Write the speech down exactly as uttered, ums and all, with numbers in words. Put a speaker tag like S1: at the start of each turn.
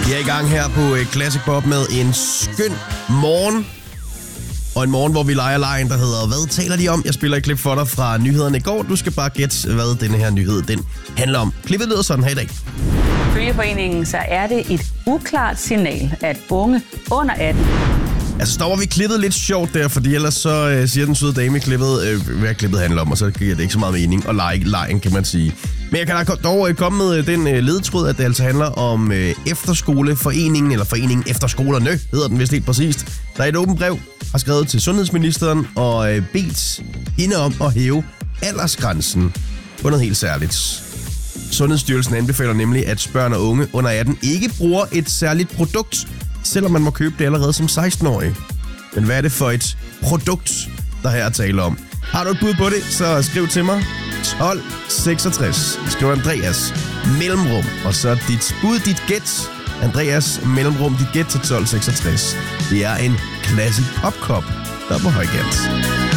S1: Vi er i gang her på Classic Pop med en skøn morgen. Og en morgen, hvor vi leger lejen, der hedder Hvad taler de om? Jeg spiller et klip for dig fra nyhederne i går. Du skal bare gætte, hvad denne her nyhed den handler om. Klippet lyder sådan her i dag.
S2: Ifølge foreningen så er det et uklart signal, at unge under atten...
S1: Altså, stopper vi klippet lidt sjovt der, fordi ellers så øh, siger den søde dame i klippet, øh, hvad klippet handler om, og så giver det ikke så meget mening at lege lejen, kan man sige. Men jeg kan da dog komme med den øh, ledetråd, at det altså handler om øh, efterskoleforeningen, eller foreningen Efterskolerne, hedder den vist helt præcist, der i et åbent brev har skrevet til sundhedsministeren og øh, bedt hende om at hæve aldersgrænsen på noget helt særligt. Sundhedsstyrelsen anbefaler nemlig, at børn og unge under atten ikke bruger et særligt produkt, selvom man må købe det allerede som seksten-årig. Men hvad er det for et produkt, der her er tale om? Har du et bud på det, så skriv til mig. tolv seksogtres. Skriv Andreas mellemrum, og så dit bud, dit gæt. Andreas mellemrum, dit gæt til tolv seksogtres. Det er en Classic Pop Cup, der er på højkant.